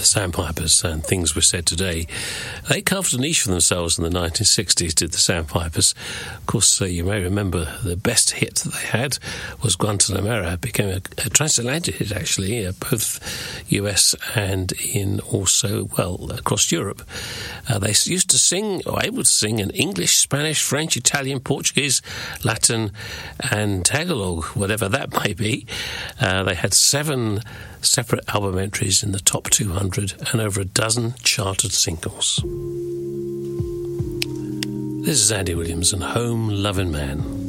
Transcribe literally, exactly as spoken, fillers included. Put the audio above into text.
the Sandpipers, and things were said today. They carved a niche for themselves in the nineteen sixties, did the Sandpipers. Of course, uh, you may remember the best hit that they had was Guantanamera. It became a, a transatlantic hit, actually, uh, both U S and in also, well, across Europe. Uh, they used to sing, or able to sing, in English, Spanish, French, Italian, Portuguese, Latin, and Tagalog, whatever that may be. Uh, they had seven separate album entries in the top two hundred and over a dozen charted singles. This is Andy Williams and Home Loving Man.